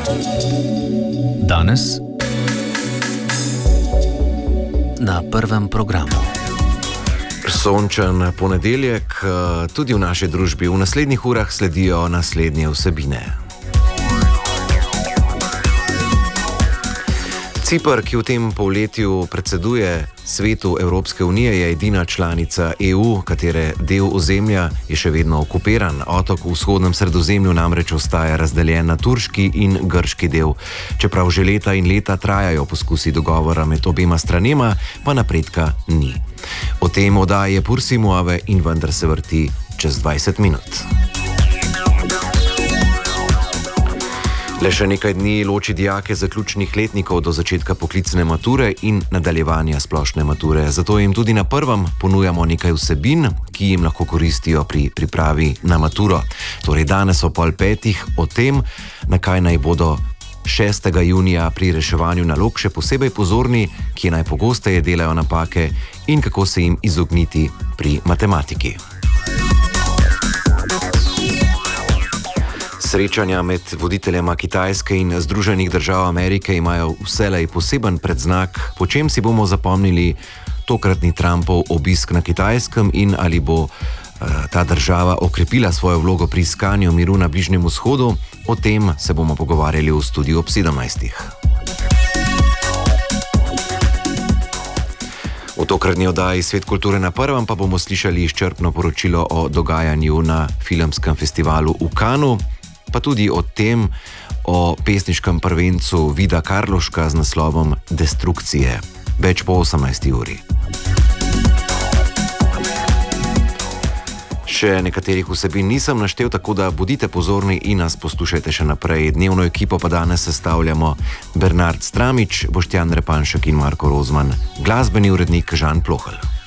Danes na prvem programu. Sončen ponedeljek, tudi v naši družbi. V naslednjih urah sledijo naslednje vsebine. Ciper, ki v tem polletju predseduje Svetu Evropske unije, je edina članica EU, katere del ozemlja je še vedno okupiran. Otok v vzhodnem Sredozemlju namreč ostaja razdeljen na turški in grški del. Čeprav že leta in leta trajajo poskusi dogovora med obema stranema, pa napredka ni. O tem oddaji Pursi Muave in vendar se vrti čez 20 minut. Le še nekaj dni loči dijake zaključnih letnikov do začetka poklicne mature in nadaljevanja splošne mature. Zato jim tudi na prvem ponujamo nekaj vsebin, ki jim lahko koristijo pri pripravi na maturo. Torej danes ob 4:30 o tem, na kaj naj bodo 6. junija pri reševanju nalog še posebej pozorni, kje najpogosteje delajo napake in kako se jim izogniti pri matematiki. Srečanja med voditeljema Kitajske in Združenih držav Amerike imajo vselej poseben predznak, po čem si bomo zapomnili tokratni Trumpov obisk na Kitajskem in ali bo ta država okrepila svojo vlogo pri iskanju miru na Bližnjem vzhodu. O tem se bomo pogovarjali v studiu ob 17. V tokratni oddaji Svet kulture na prvem pa bomo slišali izčrpno poročilo o dogajanju na filmskem festivalu v Cannesu, pa tudi o tem, o pesniškem prvencu Vida Karloška z naslovom Destrukcije. Več po 18. uri. Še nekaterih vsebin nisem naštel, tako da bodite pozorni in nas poslušajte še naprej. Dnevno ekipo pa danes sestavljamo Bernard Stramič, Boštjan Repanšek in Marko Rozman. Glasbeni urednik Žan Plohelj.